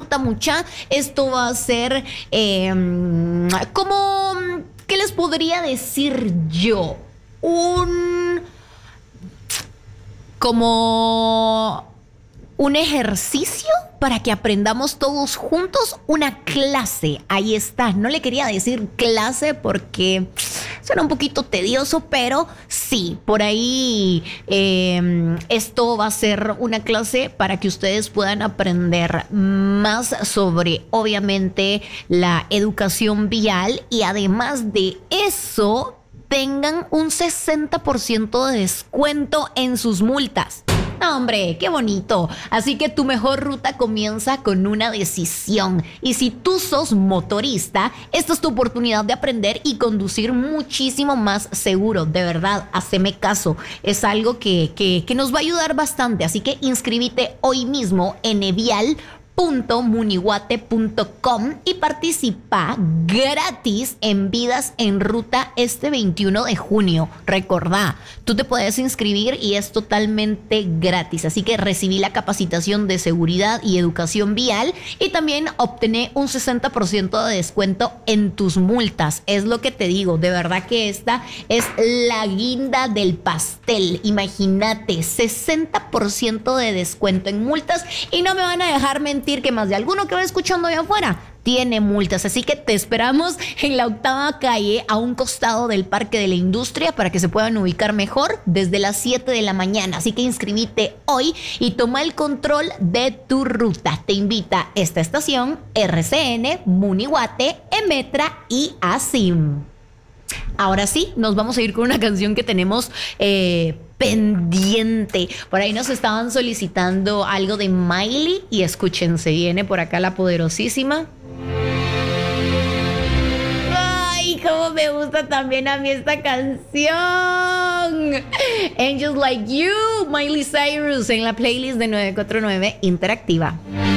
ruta, mucha. Esto va a ser como, ¿qué les podría decir yo? Como un ejercicio para que aprendamos todos juntos, una clase. Ahí está. No le quería decir clase porque suena un poquito tedioso, pero sí, por ahí esto va a ser una clase para que ustedes puedan aprender más sobre, obviamente, la educación vial y además de eso, tengan un 60% de descuento en sus multas. No, hombre, qué bonito. Así que tu mejor ruta comienza con una decisión. Y si tú sos motorista, esta es tu oportunidad de aprender y conducir muchísimo más seguro. De verdad, haceme caso. Es algo que nos va a ayudar bastante. Así que inscríbete hoy mismo en evial.munihuate.com y participa gratis en Vidas en Ruta este 21 de junio. Recordá, tú te puedes inscribir y es totalmente gratis. Así que recibí la capacitación de seguridad y educación vial y también obtener un 60% de descuento en tus multas. Es lo que te digo, de verdad que esta es la guinda del pastel. Imagínate, 60% de descuento en multas y no me van a dejar mentir que más de alguno que va escuchando allá afuera tiene multas, así que te esperamos en la 8ª calle a un costado del Parque de la Industria para que se puedan ubicar mejor desde las 7 de la mañana, así que inscribite hoy y toma el control de tu ruta. Te invita esta estación, RCN, Munihuate, Emetra y ASIM. Ahora sí, nos vamos a ir con una canción que tenemos pendiente. Por ahí nos estaban solicitando algo de Miley y escúchense, viene por acá la poderosísima. ¡Ay, cómo me gusta también a mí esta canción! Angels Like You, Miley Cyrus en la playlist de 949 Interactiva.